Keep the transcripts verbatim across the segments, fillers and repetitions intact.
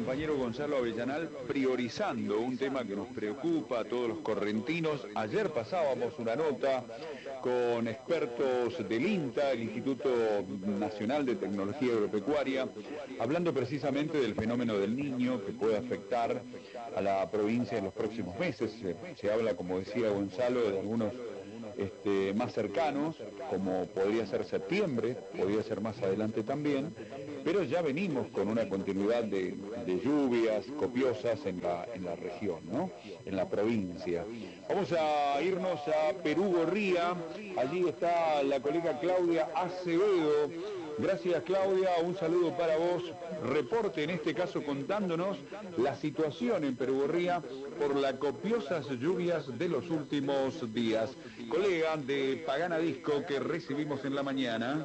compañero Gonzalo Avellanal, priorizando un tema que nos preocupa a todos los correntinos. Ayer pasábamos una nota con expertos del INTA, el Instituto Nacional de Tecnología Agropecuaria, hablando precisamente del fenómeno del Niño que puede afectar a la provincia en los próximos meses. Se, se habla, como decía Gonzalo, de algunos Este, más cercanos, como podría ser septiembre, podría ser más adelante también, pero ya venimos con una continuidad de, de lluvias copiosas en la, en la región, ¿no? En la provincia. Vamos a irnos a Perú Gorría, allí está la colega Claudia Acevedo. Gracias, Claudia, un saludo para vos. Reporte, en este caso, contándonos la situación en Perú Gorría por las copiosas lluvias de los últimos días. Colega de Pagana Disco que recibimos en la mañana.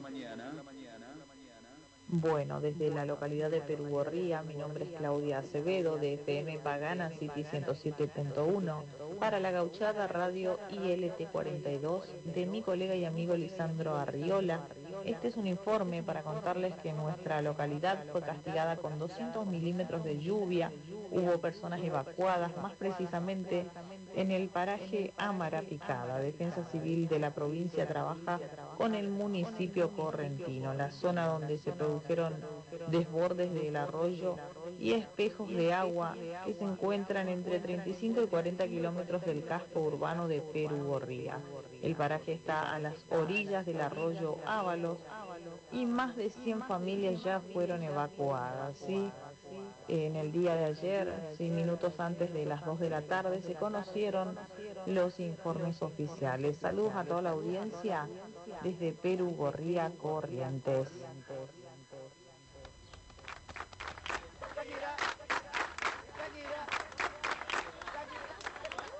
Bueno, desde la localidad de Perú Gorría, mi nombre es Claudia Acevedo, de F M Pagana City ciento siete punto uno, para la Gauchada Radio I L T cuarenta y dos, de mi colega y amigo Lisandro Arriola. Este es un informe para contarles que nuestra localidad fue castigada con doscientos milímetros de lluvia, hubo personas evacuadas, más precisamente en el paraje Amara Picada. Defensa Civil de la provincia trabaja con el municipio correntino, la zona donde se produjeron desbordes del arroyo y espejos de agua que se encuentran entre treinta y cinco y cuarenta kilómetros del casco urbano de Perú Gorría. El paraje está a las orillas del arroyo Ábalos y más de cien familias ya fueron evacuadas, ¿sí? En el día de ayer, sí, minutos antes de las dos de la tarde, se conocieron los informes oficiales. Saludos a toda la audiencia desde Perú Gorría, Corrientes.